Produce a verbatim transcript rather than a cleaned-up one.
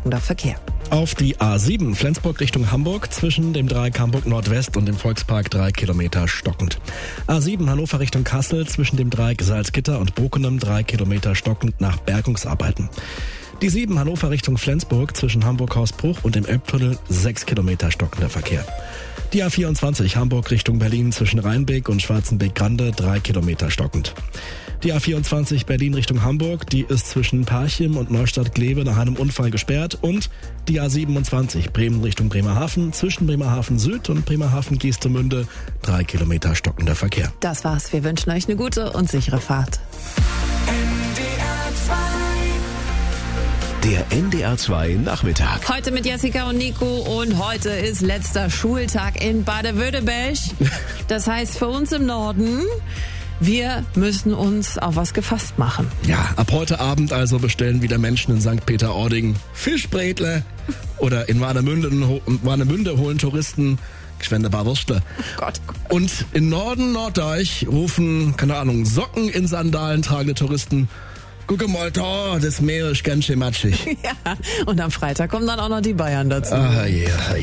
stockender Verkehr. Auf die A sieben Flensburg Richtung Hamburg zwischen dem Dreieck Hamburg Nordwest und dem Volkspark drei Kilometer stockend. A sieben Hannover Richtung Kassel zwischen dem Dreieck Salzgitter und Bokenem drei Kilometer stockend nach Bergungsarbeiten. Die sieben Hannover Richtung Flensburg zwischen Hamburg-Hausbruch und dem Elbtunnel sechs Kilometer stockender Verkehr. Die A vierundzwanzig Hamburg Richtung Berlin zwischen Rheinbeek und Schwarzenbeek-Grande drei Kilometer stockend. Die A vierundzwanzig Berlin Richtung Hamburg, die ist zwischen Parchim und Neustadt-Glebe nach einem Unfall gesperrt. Und die A siebenundzwanzig Bremen Richtung Bremerhaven zwischen Bremerhaven Süd und Bremerhaven Geestemünde drei Kilometer stockender Verkehr. Das war's. Wir wünschen euch eine gute und sichere Fahrt. Der N D R zwei Nachmittag. Heute mit Jessica und Nico und heute ist letzter Schultag in Baden-Württemberg. Das heißt für uns im Norden, wir müssen uns auf was gefasst machen. Ja, ab heute Abend also bestellen wieder Menschen in Sankt Peter-Ording Fischbrätle oder in Warnemünde, Warnemünde holen Touristen Gschwendebar Würstle. Oh Gott. Und in Norden, Norddeich rufen, keine Ahnung, Socken in Sandalen tragende Touristen: Gucke mal da, das Meer ist ganz schön matschig. Ja, und am Freitag kommen dann auch noch die Bayern dazu. Ah, ja, ja.